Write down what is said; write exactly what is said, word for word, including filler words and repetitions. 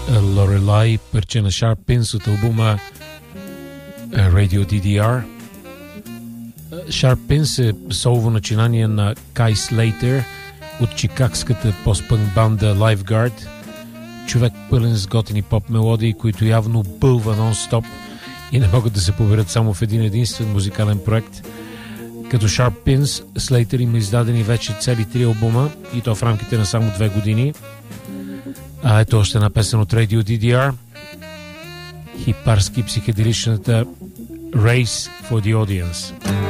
Lorelei, парче на Sharp Pins от албума Radio ди ди ар. Sharp Pins е солово начинание на Кай Слейтер от чикагската постпънк банда Lifeguard. Човек пълен с готини поп мелодии, които явно бълва нон-стоп и не могат да се поберат само в един единствен музикален проект. Като Sharp Pins, Слейтер има издадени вече цели три албума и то в рамките на само две години. А ето още една песен от Radio ди ди ар. Хипарски психоделичната Race for the Audience.